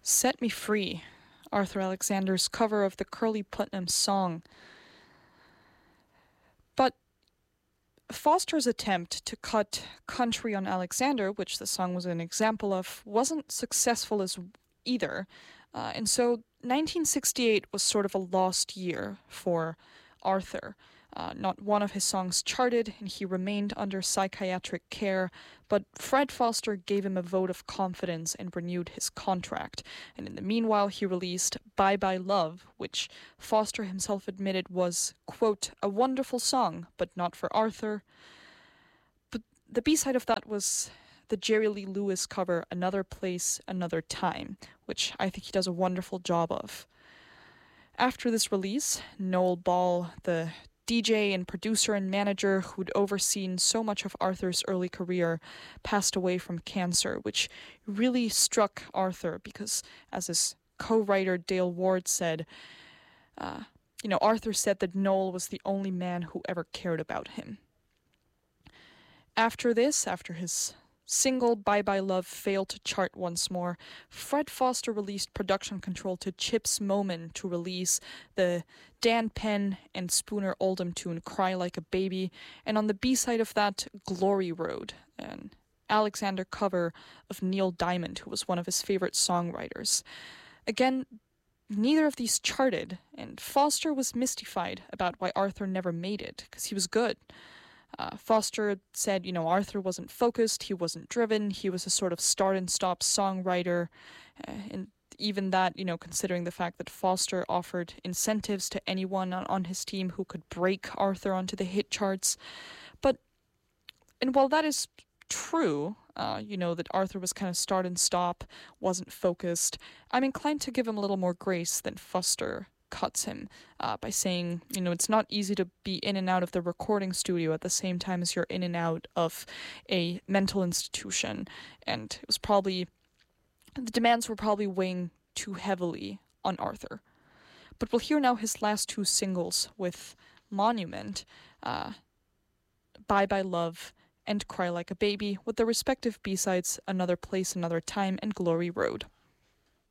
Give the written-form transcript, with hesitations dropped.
Set Me Free, Arthur Alexander's cover of the Curly Putnam song. But Foster's attempt to cut Country on Alexander, which the song was an example of, wasn't successful as either. And so 1968 was sort of a lost year for Arthur. Not one of his songs charted, and he remained under psychiatric care, but Fred Foster gave him a vote of confidence and renewed his contract. And in the meanwhile, he released Bye Bye Love, which Foster himself admitted was, quote, a wonderful song, but not for Arthur. But the B-side of that was the Jerry Lee Lewis cover, Another Place, Another Time, which I think he does a wonderful job of. After this release, Noel Ball, the DJ and producer and manager who'd overseen so much of Arthur's early career, passed away from cancer, which really struck Arthur because, as his co-writer Dale Ward said, Arthur said that Noel was the only man who ever cared about him. After his single Bye Bye Love failed to chart once more, Fred Foster released production control to Chips Moman to release the Dan Penn and Spooner Oldham tune Cry Like a Baby, and on the B-side of that, Glory Road, an Alexander cover of Neil Diamond, who was one of his favorite songwriters. Again, neither of these charted, and Foster was mystified about why Arthur never made it, because he was good. Foster said, Arthur wasn't focused, he wasn't driven, he was a sort of start-and-stop songwriter, and even that, considering the fact that Foster offered incentives to anyone on his team who could break Arthur onto the hit charts. And while that is true, that Arthur was kind of start-and-stop, wasn't focused, I'm inclined to give him a little more grace than Foster cuts him by saying, it's not easy to be in and out of the recording studio at the same time as you're in and out of a mental institution. And it was probably, the demands were probably weighing too heavily on Arthur. But we'll hear now his last two singles with Monument, Bye Bye Love and Cry Like a Baby, with their respective B-sides Another Place, Another Time and Glory Road.